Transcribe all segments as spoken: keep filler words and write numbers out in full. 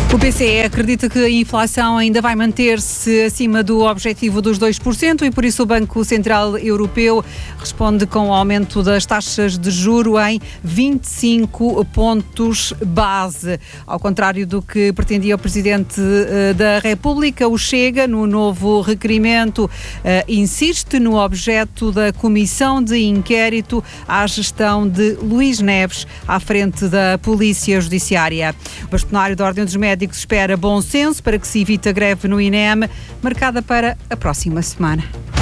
O B C E acredita que a inflação ainda vai manter-se acima do objetivo dos dois por cento e por isso o Banco Central Europeu responde com o aumento das taxas de juro em vinte e cinco pontos base. Ao contrário do que pretendia o Presidente da República, o Chega, no novo requerimento, insiste no objeto da Comissão de Inquérito à gestão de Luís Neves à frente da Polícia Judiciária. O bastonário da Ordem dos Médicos espera bom senso para que se evite a greve no I N E M, marcada para a próxima semana.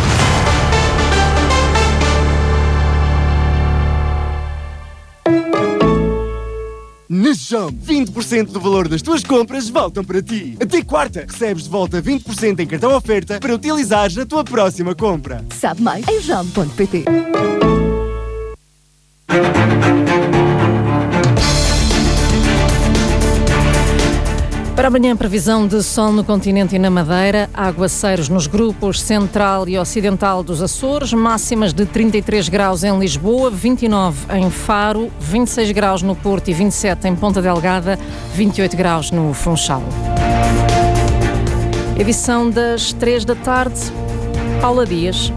Na Jump, vinte por cento do valor das tuas compras voltam para ti. Até quarta, recebes de volta vinte por cento em cartão oferta para utilizares na tua próxima compra. Sabe mais em jump ponto pt. Para amanhã, previsão de sol no continente e na Madeira, aguaceiros nos grupos central e ocidental dos Açores, máximas de trinta e três graus em Lisboa, vinte e nove em Faro, vinte e seis graus no Porto e vinte e sete em Ponta Delgada, vinte e oito graus no Funchal. Edição das três da tarde, Paula Dias.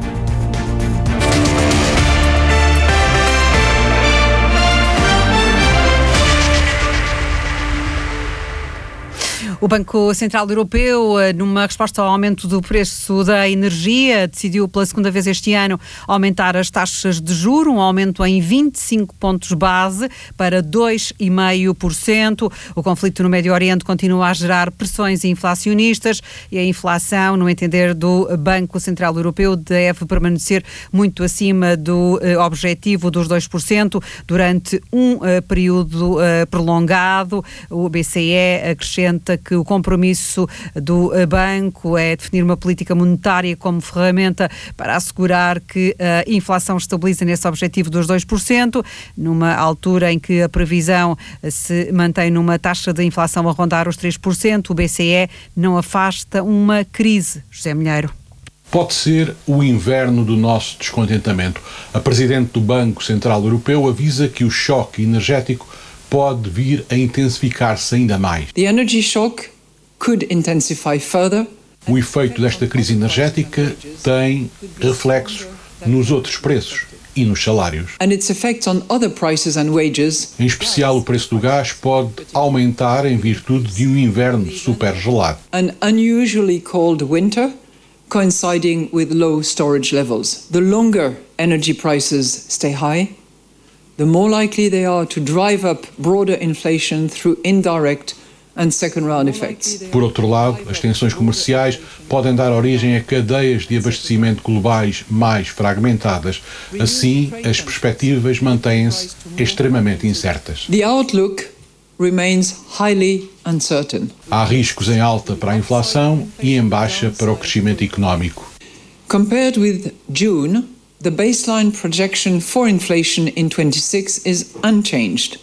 O Banco Central Europeu, numa resposta ao aumento do preço da energia, decidiu pela segunda vez este ano aumentar as taxas de juro, um aumento em vinte e cinco pontos base para dois vírgula cinco por cento. O conflito no Médio Oriente continua a gerar pressões inflacionistas e a inflação, no entender do Banco Central Europeu, deve permanecer muito acima do uh, objetivo dos dois por cento durante um uh, período uh, prolongado. O B C E acrescenta que que o compromisso do banco é definir uma política monetária como ferramenta para assegurar que a inflação estabiliza nesse objetivo dos dois por cento, numa altura em que a previsão se mantém numa taxa de inflação a rondar os três por cento. O B C E não afasta uma crise. José Milheiro. Pode ser o inverno do nosso descontentamento. A Presidente do Banco Central Europeu avisa que o choque energético pode vir a intensificar-se ainda mais. The energy shock could intensify further. O efeito desta crise energética tem reflexos nos outros preços e nos salários. And its effects on other prices and wages. Em especial, o preço do gás pode aumentar em virtude de um inverno super gelado. An unusually cold winter coinciding with low storage levels. The longer energy prices stay high, the more likely they are to drive up broader inflation through indirect and second-round effects. Por outro lado, as tensões comerciais podem dar origem a cadeias de abastecimento globais mais fragmentadas. Assim, as perspectivas mantêm-se extremamente incertas. The outlook remains highly uncertain. Há riscos em alta para a inflação e em baixa para o crescimento económico. Compared with June, the baseline projection for inflation in twenty-six is unchanged,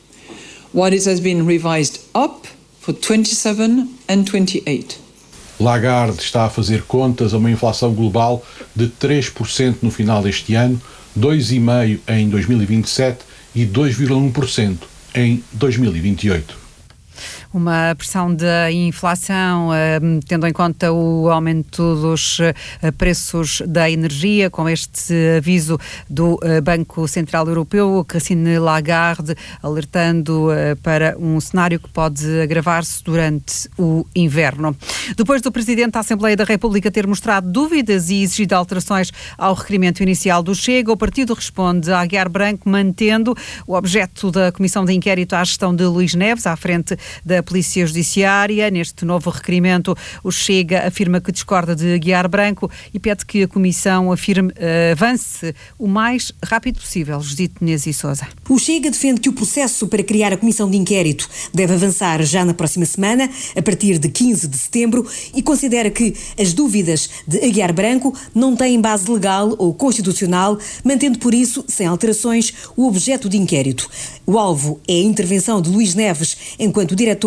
while it has been revised up for twenty-seven and twenty-eight. Lagarde está a fazer contas a uma inflação global de três por cento no final deste ano, dois vírgula cinco por cento em dois mil e vinte e sete e dois vírgula um por cento em dois mil e vinte e oito. Uma pressão da inflação, tendo em conta o aumento dos preços da energia, com este aviso do Banco Central Europeu, Christine Lagarde, alertando para um cenário que pode agravar-se durante o inverno. Depois do Presidente da Assembleia da República ter mostrado dúvidas e exigido alterações ao requerimento inicial do Chega, o partido responde a Aguiar Branco, mantendo o objeto da Comissão de Inquérito à gestão de Luís Neves, à frente da Polícia Judiciária. Neste novo requerimento, o Chega afirma que discorda de Aguiar Branco e pede que a Comissão afirme, uh, avance o mais rápido possível. Judite Menezes e Sousa. O Chega defende que o processo para criar a Comissão de Inquérito deve avançar já na próxima semana, a partir de quinze de setembro, e considera que as dúvidas de Aguiar Branco não têm base legal ou constitucional, mantendo por isso, sem alterações, o objeto de inquérito. O alvo é a intervenção de Luís Neves enquanto diretor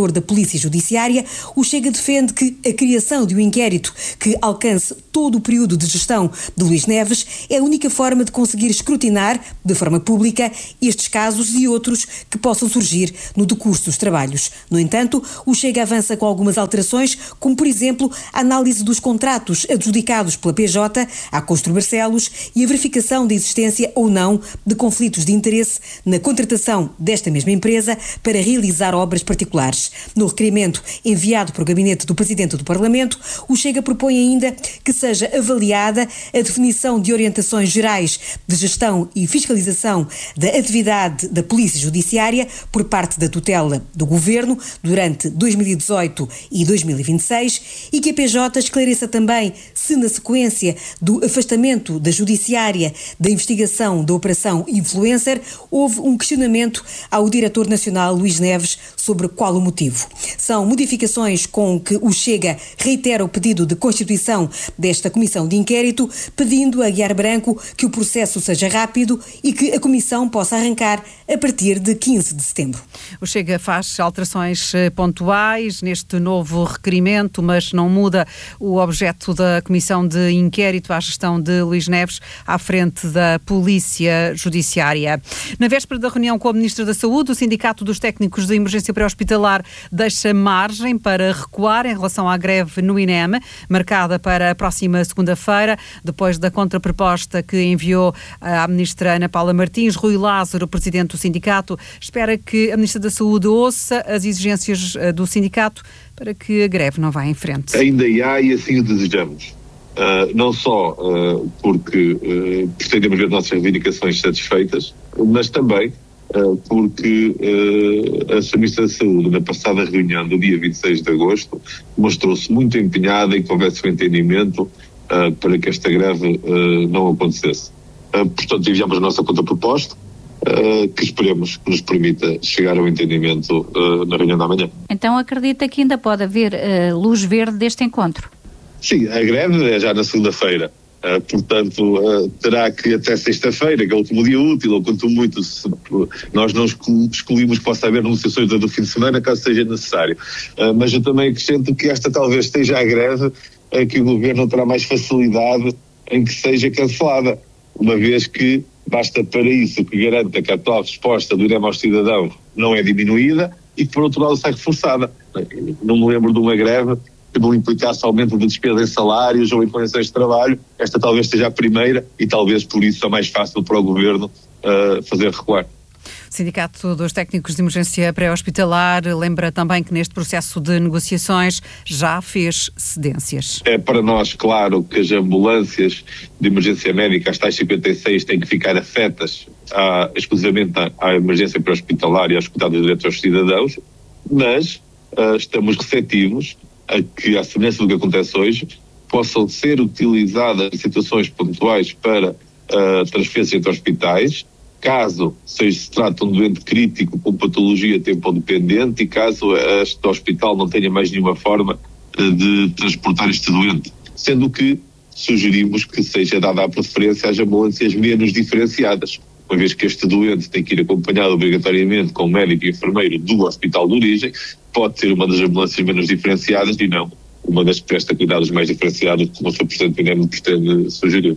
diretor da Polícia Judiciária, o Chega defende que a criação de um inquérito que alcance todo o período de gestão de Luís Neves é a única forma de conseguir escrutinar, de forma pública, estes casos e outros que possam surgir no decurso dos trabalhos. No entanto, o Chega avança com algumas alterações, como, por exemplo, a análise dos contratos adjudicados pela P J à Constru Barcelos e a verificação da existência ou não de conflitos de interesse na contratação desta mesma empresa para realizar obras particulares. No requerimento enviado para o gabinete do Presidente do Parlamento, o Chega propõe ainda que seja avaliada a definição de orientações gerais de gestão e fiscalização da atividade da Polícia Judiciária por parte da tutela do Governo durante dois mil e dezoito e dois mil e vinte e seis e que a P J esclareça também se, na sequência do afastamento da Judiciária da investigação da Operação Influencer, houve um questionamento ao Diretor Nacional Luís Neves sobre qual o motivo. São modificações com que o Chega reitera o pedido de constituição desta comissão de inquérito, pedindo a Aguiar Branco que o processo seja rápido e que a comissão possa arrancar a partir de quinze de setembro. O Chega faz alterações pontuais neste novo requerimento, mas não muda o objeto da comissão de inquérito à gestão de Luís Neves à frente da Polícia Judiciária. Na véspera da reunião com a Ministra da Saúde, o Sindicato dos Técnicos de Emergência Pré-Hospitalar deixa margem para recuar em relação à greve no I N E M, marcada para a próxima segunda-feira, depois da contraproposta que enviou à Ministra Ana Paula Martins. Rui Lázaro, presidente do sindicato, espera que a Ministra da Saúde ouça as exigências do sindicato para que a greve não vá em frente. Ainda há e assim o desejamos. Uh, não só uh, porque uh, pretendemos ver nossas reivindicações satisfeitas, mas também uh, porque uh, a Ministra da Saúde, na passada reunião do dia vinte e seis de agosto, mostrou-se muito empenhada em que houvesse um entendimento uh, para que esta greve uh, não acontecesse. Uh, portanto, enviamos a nossa contraproposta, uh, que esperemos que nos permita chegar ao entendimento uh, na reunião da manhã. Então acredita que ainda pode haver uh, luz verde deste encontro? Sim, a greve é já na segunda-feira, uh, portanto uh, terá que até sexta-feira, que é o último dia útil, ou quanto muito, se, nós não excluímos que possa haver negociações do fim de semana, caso seja necessário. Uh, mas eu também acrescento que esta talvez esteja a greve uh, que o Governo terá mais facilidade em que seja cancelada, uma vez que basta para isso que garanta que a atual resposta do I N E M aos cidadãos não é diminuída e que por outro lado sai reforçada. Não me lembro de uma greve que não implicasse aumento de despesa em salários ou em condições de trabalho. Esta talvez seja a primeira e talvez por isso é mais fácil para o Governo uh, fazer recuar. O Sindicato dos Técnicos de Emergência Pré-Hospitalar lembra também que neste processo de negociações já fez cedências. É para nós claro que as ambulâncias de emergência médica, as tais cinquenta e seis, têm que ficar afetas à, exclusivamente à, à emergência pré-hospitalar e aos cuidados de direitos aos cidadãos, mas uh, estamos receptivos a que, à semelhança do que acontece hoje, possam ser utilizadas em situações pontuais para uh, transferência entre hospitais, caso seja, se trate de um doente crítico com patologia tempo-dependente e caso este hospital não tenha mais nenhuma forma uh, de transportar este doente. Sendo que sugerimos que seja dada a preferência às ambulâncias menos diferenciadas, uma vez que este doente tem que ir acompanhado obrigatoriamente com o médico e enfermeiro do hospital de origem, pode ser uma das ambulâncias menos diferenciadas e não uma das que presta cuidados mais diferenciados, como o senhor Presidente do I N E M pretende sugerir.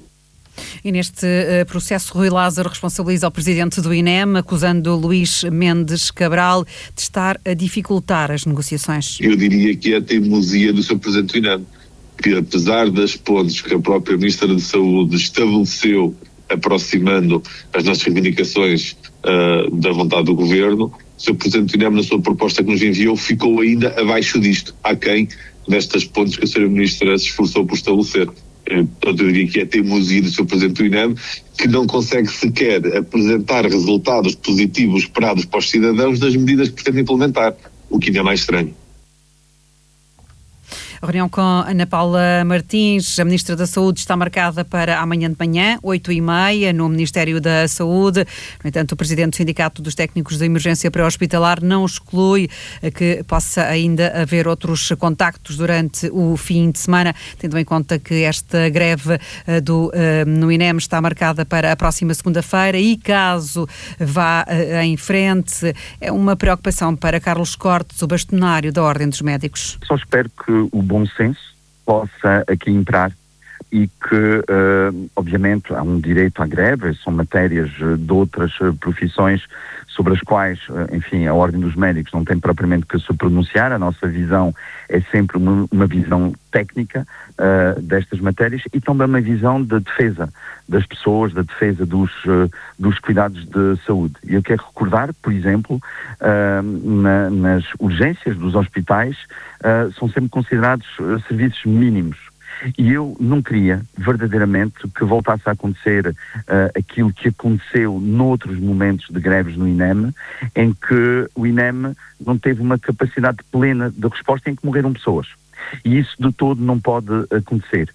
E neste uh, processo, Rui Lázaro responsabiliza o Presidente do I N E M, acusando Luís Mendes Cabral de estar a dificultar as negociações. Eu diria que é a teimosia do senhor Presidente do I N E M, que apesar das pontes que a própria Ministra da Saúde estabeleceu aproximando as nossas reivindicações uh, da vontade do Governo, o senhor Presidente do I N E M, na sua proposta que nos enviou, ficou ainda abaixo disto, aquém destas pontes que a senhora Ministra se esforçou por estabelecer. Portanto, eu diria que é a teimosia do senhor Presidente do I N E M, que não consegue sequer apresentar resultados positivos esperados para os cidadãos das medidas que pretende implementar, o que ainda é mais estranho. A reunião com Ana Paula Martins, a Ministra da Saúde, está marcada para amanhã de manhã, oito e meia, no Ministério da Saúde. No entanto, o Presidente do Sindicato dos Técnicos de Emergência Pré-Hospitalar não exclui que possa ainda haver outros contactos durante o fim de semana, tendo em conta que esta greve do, no INEM está marcada para a próxima segunda-feira e, caso vá em frente, é uma preocupação para Carlos Cortes, o bastonário da Ordem dos Médicos. Só espero que o bom senso possa aqui entrar e que, uh, obviamente, há um direito à greve, são matérias de outras profissões sobre as quais, enfim, a Ordem dos Médicos não tem propriamente que se pronunciar. A nossa visão é sempre uma, uma visão técnica uh, destas matérias e também uma visão de defesa das pessoas, da defesa dos, uh, dos cuidados de saúde. E eu quero recordar, por exemplo, uh, na, nas urgências dos hospitais uh, são sempre considerados uh, serviços mínimos. E eu não queria, verdadeiramente, que voltasse a acontecer uh, aquilo que aconteceu noutros momentos de greves no INEM, em que o INEM não teve uma capacidade plena de resposta, em que morreram pessoas. E isso de todo não pode acontecer.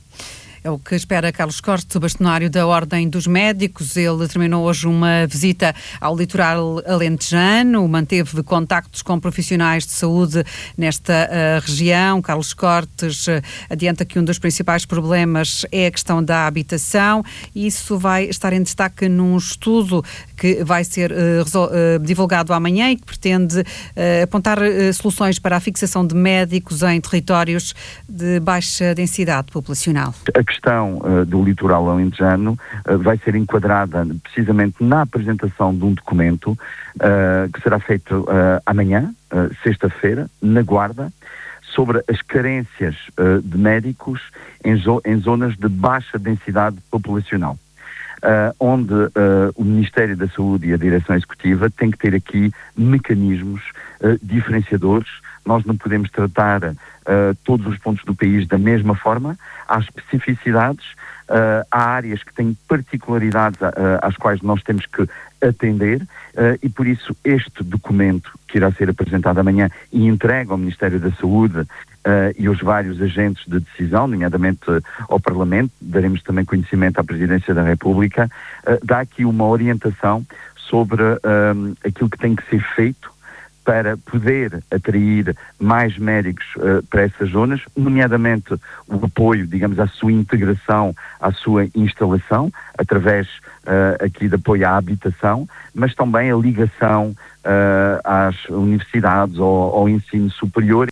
É o que espera Carlos Cortes, o bastonário da Ordem dos Médicos. Ele terminou hoje uma visita ao litoral alentejano, manteve contactos com profissionais de saúde nesta uh, região. Carlos Cortes uh, adianta que um dos principais problemas é a questão da habitação e isso vai estar em destaque num estudo que vai ser uh, uh, divulgado amanhã e que pretende uh, apontar uh, soluções para a fixação de médicos em territórios de baixa densidade populacional. A questão uh, do litoral alentejano uh, vai ser enquadrada precisamente na apresentação de um documento uh, que será feito uh, amanhã, uh, sexta-feira, na Guarda, sobre as carências uh, de médicos em, zo- em zonas de baixa densidade populacional. Uh, onde uh, o Ministério da Saúde e a Direção Executiva têm que ter aqui mecanismos uh, diferenciadores. Nós não podemos tratar uh, todos os pontos do país da mesma forma. Há especificidades, uh, há áreas que têm particularidades uh, às quais nós temos que atender uh, e por isso este documento que irá ser apresentado amanhã e entregue ao Ministério da Saúde Uh, e os vários agentes de decisão, nomeadamente uh, ao Parlamento, daremos também conhecimento à Presidência da República, uh, dá aqui uma orientação sobre uh, aquilo que tem que ser feito para poder atrair mais médicos uh, para essas zonas, nomeadamente o apoio, digamos, à sua integração, à sua instalação, através uh, aqui de apoio à habitação, mas também a ligação uh, às universidades ou ao ensino superior.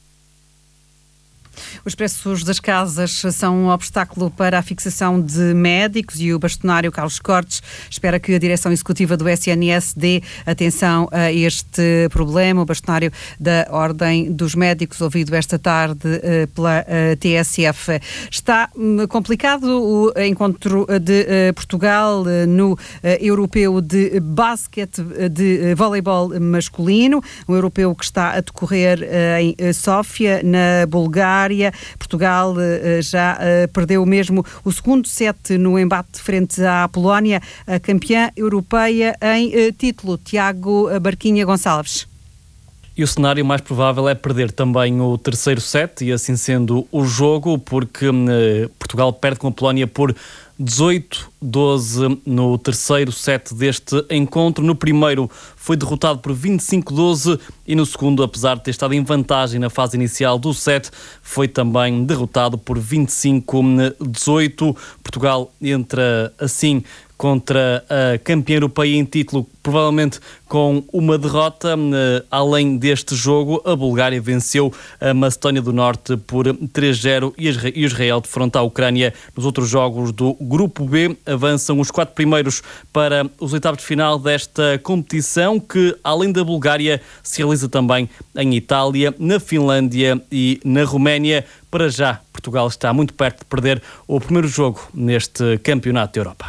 Os preços das casas são um obstáculo para a fixação de médicos e o bastonário Carlos Cortes espera que a direção executiva do S N S dê atenção a este problema. O bastonário da Ordem dos Médicos, ouvido esta tarde uh, pela uh, T S F. Está um, complicado o encontro de uh, Portugal uh, no uh, europeu de basquete, uh, de uh, voleibol masculino, um europeu que está a decorrer uh, em uh, Sófia, na Bulgária. Portugal uh, já uh, perdeu mesmo o segundo set no embate frente à Polónia, a campeã europeia em uh, título. Tiago Barquinha Gonçalves. E o cenário mais provável é perder também o terceiro set, e assim sendo o jogo, porque uh, Portugal perde com a Polónia por dezoito a doze no terceiro set deste encontro. No primeiro foi derrotado por vinte e cinco a doze e no segundo, apesar de ter estado em vantagem na fase inicial do set, foi também derrotado por vinte e cinco a dezoito. Portugal entra assim contra a campeã europeia em título, provavelmente com uma derrota. Além deste jogo, a Bulgária venceu a Macedónia do Norte por três a zero e Israel defronta a Ucrânia. Nos outros jogos do Grupo B, avançam os quatro primeiros para os oitavos de final desta competição, que, além da Bulgária, se realiza também em Itália, na Finlândia e na Roménia. Para já, Portugal está muito perto de perder o primeiro jogo neste Campeonato da Europa.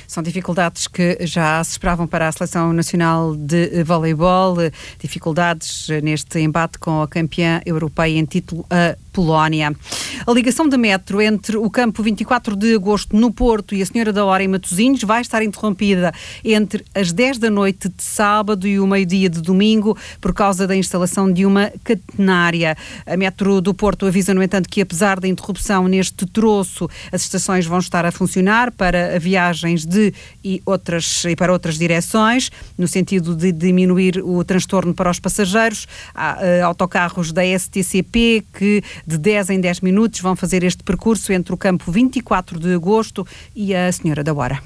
São dificuldades que já se esperavam para a Seleção Nacional de Voleibol, dificuldades neste embate com a campeã europeia em título, a Polónia. A ligação de metro entre o campo vinte e quatro de agosto no Porto e a Senhora da Hora em Matosinhos vai estar interrompida entre as dez da noite de sábado e o meio-dia de domingo por causa da instalação de uma catenária. A Metro do Porto avisa, no entanto, que apesar da interrupção neste troço, as estações vão estar a funcionar para viagens de e, outras, e para outras direções, no sentido de diminuir o transtorno para os passageiros. Há uh, autocarros da S T C P que de dez em dez minutos vão fazer este percurso entre o campo vinte e quatro de agosto e a Senhora da Hora.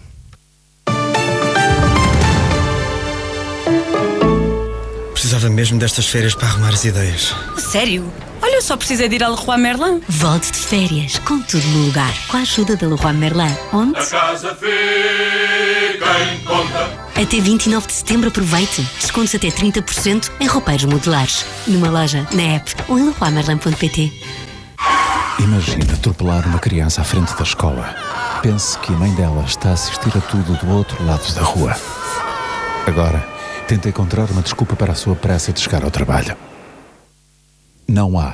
Precisava mesmo destas férias para arrumar as ideias. Sério? Olha, eu só precisei de ir ao Leroy Merlin. Volte de férias, com tudo no lugar, com a ajuda da Leroy Merlin. Onde? A casa fica em conta. Até vinte e nove de setembro aproveite. Descontos até trinta por cento em roupeiros modulares. Numa loja, na app ou em leroy merlin ponto pt. Imagina atropelar uma criança à frente da escola. Pense que a mãe dela está a assistir a tudo do outro lado da rua. Agora, tenta encontrar uma desculpa para a sua pressa de chegar ao trabalho. Não há